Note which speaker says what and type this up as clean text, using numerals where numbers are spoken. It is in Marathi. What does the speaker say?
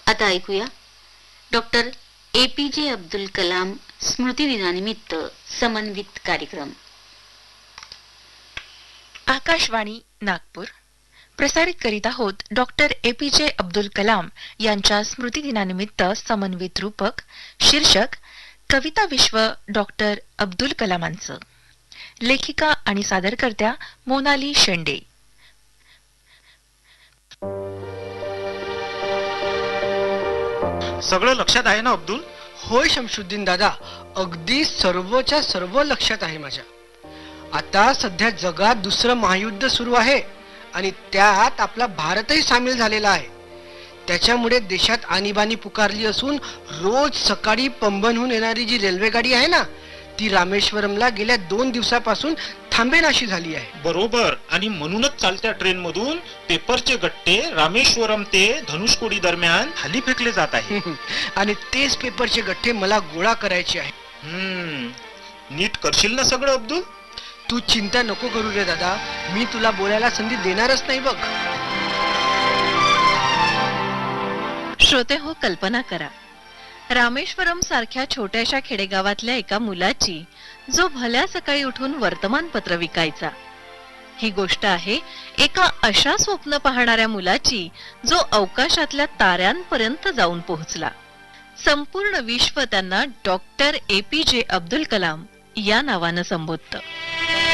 Speaker 1: आता ऐकूया डॉक्टर APJ अब्दुल कलाम स्मृती दिनानिमित्त समन्वित कार्यक्रम.
Speaker 2: आकाशवाणी नागपूर प्रसारित करीत आहोत डॉक्टर APJ अब्दुल कलाम यांच्या स्मृती दिनानिमित्त समन्वित रूपक शीर्षक कविता विश्व डॉक्टर अब्दुल कलामांचं. लेखिका आणि सादरकर्त्या मोनाली शेंडे.
Speaker 3: सगळं लक्षात आहे ना अब्दुल?
Speaker 4: होय शमशुद्दीन दादा, अगदी सर्वच्या सर्व लक्षात आहे माझ्या. आता सध्या जगात दुसरं महायुद्ध सुरू आहे आणि त्यात आपला भारतही सामील झालेला आहे. त्याच्यामुळे देशात आणीबाणी पुकारली असून रोज सकाळी पंबनहून येणारी जी रेल्वे गाडी आहे ना, ती रामेश्वरमला गेल्या 2 दिवसापासून थांबेनाशी झाली आहे.
Speaker 3: बरोबर. आणि म्हणूनच चालत्या ट्रेन मधून पेपरचे गट्टे रामेश्वरम ते धनुषकोडी दरम्यान खाली फेकले जात आहे.
Speaker 4: आणि तेच पेपरचे गट्टे मला गोळा करायचे आहे.
Speaker 3: नीट करशील ना सगळं अब्दुल?
Speaker 4: तू चिंता नको करू रे दादा, मी तुला बोलायला संधी देणारच नाही बघ.
Speaker 2: श्रोते हो, कल्पना करा, रामेश्वरम सारख्या छोट्याशा खेडेगावातल्या एका मुलाची जो भल्या सकाळी उठून वर्तमानपत्र विकायचा. ही गोष्ट आहे एका अशा स्वप्न पाहणाऱ्या मुलाची जो अवकाशातल्या ताऱ्यांपर्यंत जाऊन पोहोचला. संपूर्ण विश्व त्यांना डॉक्टर APJ अब्दुल कलाम या नावानं संबोधतं.